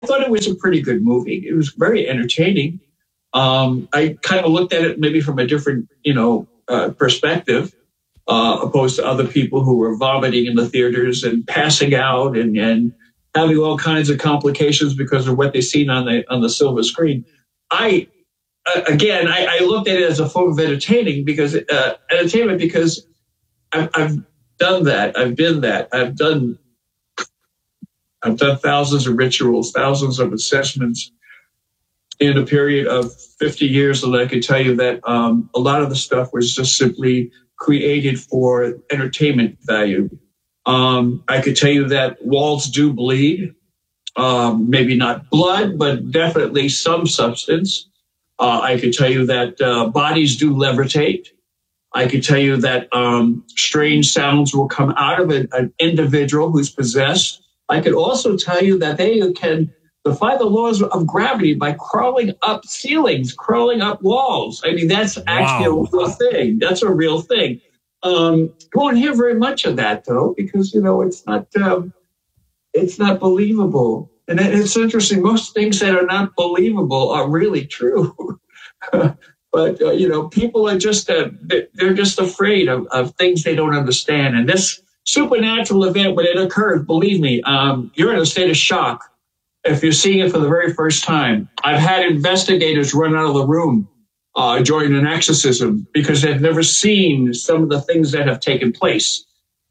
thought it was a pretty good movie. It was very entertaining. I kind of looked at it maybe from a different, perspective, opposed to other people who were vomiting in the theaters and passing out and having all kinds of complications because of what they've seen on the silver screen. I looked at it as a form of entertainment because I've done that. I've been that. I've done thousands of rituals, thousands of assessments in a period of 50 years. And I can tell you that a lot of the stuff was just simply created for entertainment value. I could tell you that walls do bleed, maybe not blood, but definitely some substance. I could tell you that bodies do levitate. I could tell you that strange sounds will come out of an individual who's possessed. I could also tell you that they can defy the laws of gravity by crawling up ceilings, crawling up walls. I mean, that's actually a real thing. That's a real thing. You won't hear very much of that, though, because, it's not believable. And it's interesting. Most things that are not believable are really true. But, people are they're just afraid of things they don't understand. And this supernatural event, when it occurs, believe me, you're in a state of shock if you're seeing it for the very first time. I've had investigators run out of the room during an exorcism because they've never seen some of the things that have taken place.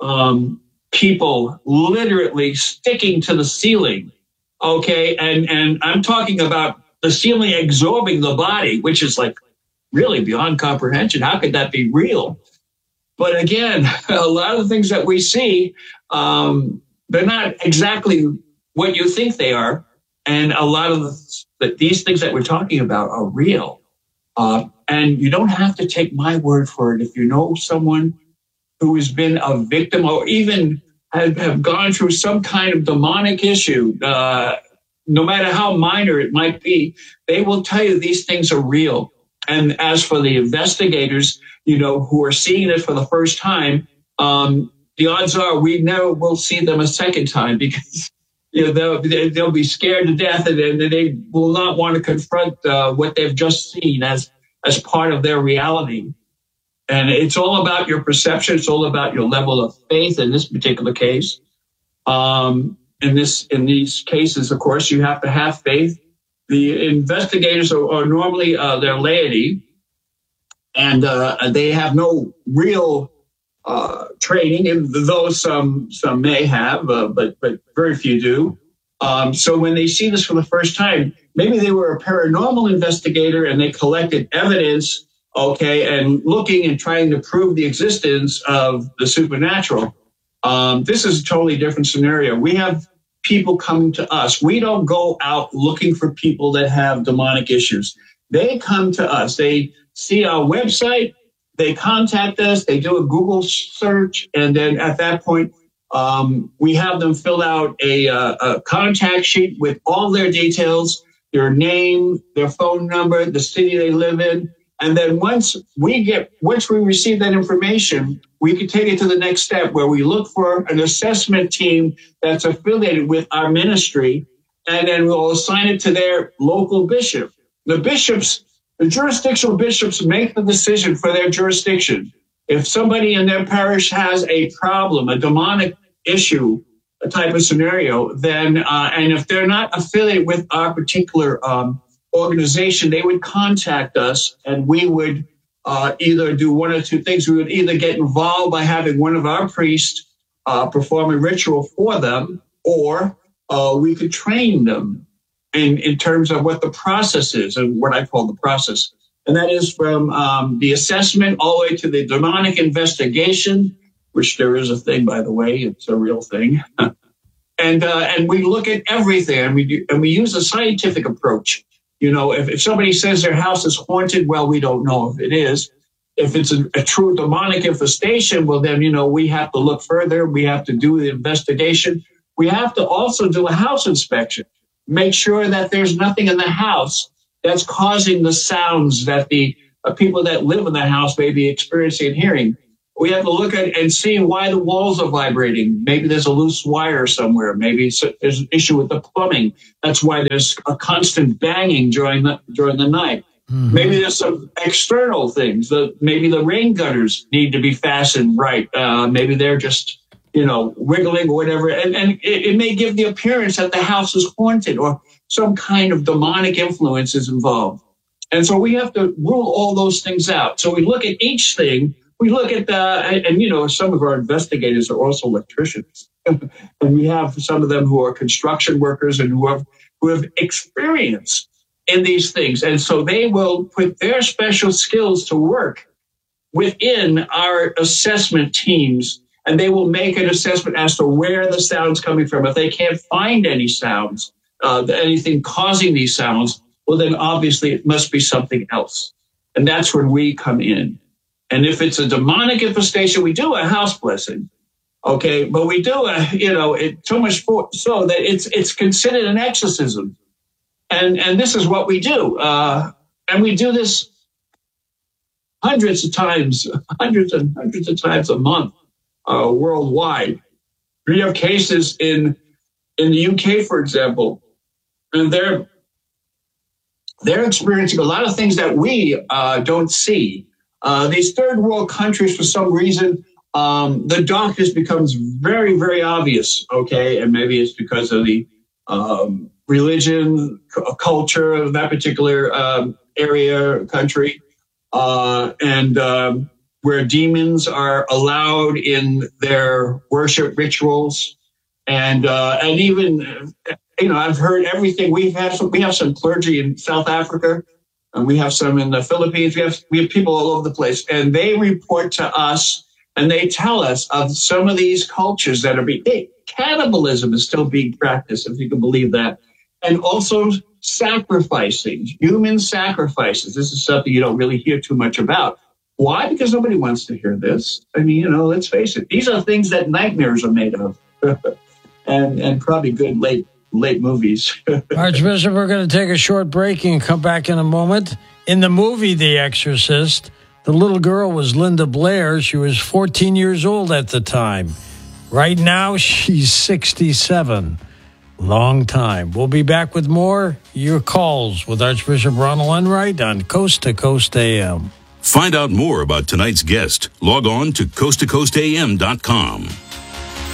People literally sticking to the ceiling, okay? And I'm talking about the ceiling absorbing the body, which is like really beyond comprehension. How could that be real? But again, a lot of the things that we see, they're not exactly what you think they are. And a lot of these things that we're talking about are real. And you don't have to take my word for it. If you know someone who has been a victim or even have gone through some kind of demonic issue, no matter how minor it might be, they will tell you these things are real. And as for the investigators, who are seeing it for the first time, the odds are we never will see them a second time because they'll be scared to death and they will not want to confront what they've just seen as part of their reality. And it's all about your perception. It's all about your level of faith in this particular case. In these cases, of course, you have to have faith. The investigators are normally they're laity, and they have no real training, though some may have, but very few do. So when they see this for the first time, maybe they were a paranormal investigator and they collected evidence, and looking and trying to prove the existence of the supernatural. This is a totally different scenario. We have people coming to us. We don't go out looking for people that have demonic issues. They come to us. They see our website. They contact us. They do a Google search. And then at that point, we have them fill out a contact sheet with all their details, their name, their phone number, the city they live in. And then once we receive that information, we can take it to the next step where we look for an assessment team that's affiliated with our ministry, and then we'll assign it to their local bishop. The jurisdictional bishops make the decision for their jurisdiction. If somebody in their parish has a problem, a demonic issue, a type of scenario, then, and if they're not affiliated with our particular organization, they would contact us, and we would either do one or two things. We would either get involved by having one of our priests perform a ritual for them, or we could train them in terms of what the process is and what I call the process. And that is from the assessment all the way to the demonic investigation, which there is a thing, by the way. It's a real thing. And we look at everything, and we use a scientific approach. If somebody says their house is haunted, well, we don't know if it is. If it's a true demonic infestation, well, then, we have to look further. We have to do the investigation. We have to also do a house inspection, make sure that there's nothing in the house that's causing the sounds that the people that live in the house may be experiencing and hearing. We have to look at and see why the walls are vibrating. Maybe there's a loose wire somewhere. Maybe there's an issue with the plumbing. That's why there's a constant banging during the night. Mm-hmm. Maybe there's some external things. Maybe the rain gutters need to be fastened right. Maybe they're just, wiggling or whatever. And it may give the appearance that the house is haunted or some kind of demonic influence is involved. And so we have to rule all those things out. So we look at each thing. We look at some of our investigators are also electricians. And we have some of them who are construction workers and who have experience in these things. And so they will put their special skills to work within our assessment teams, and they will make an assessment as to where the sound's coming from. If they can't find any sounds, anything causing these sounds, well, then obviously it must be something else. And that's when we come in. And if it's a demonic infestation, we do a house blessing. Okay, but we do so much so that it's considered an exorcism. And this is what we do. And we do this hundreds and hundreds of times a month worldwide. We have cases in the UK, for example, and they're experiencing a lot of things that we don't see. These third world countries, for some reason, the darkness becomes very, very obvious. Okay, and maybe it's because of the religion, culture of that particular area, country, and where demons are allowed in their worship rituals, and even I've heard everything. We have some clergy in South Africa, and we have some in the Philippines. We have people all over the place, and they report to us and they tell us of some of these cultures that are cannibalism is still being practiced, if you can believe that. And also sacrificing, human sacrifices. This is something you don't really hear too much about. Why? Because nobody wants to hear this. I mean, let's face it. These are things that nightmares are made of. and probably good late movies. Archbishop, we're going to take a short break and come back in a moment. In the movie The Exorcist, the little girl was Linda Blair. She was 14 years old at the time. Right now, she's 67. Long time. We'll be back with more your calls with Archbishop Ronald Enright on Coast to Coast AM. Find out more about tonight's guest. Log on to coasttocoastam.com.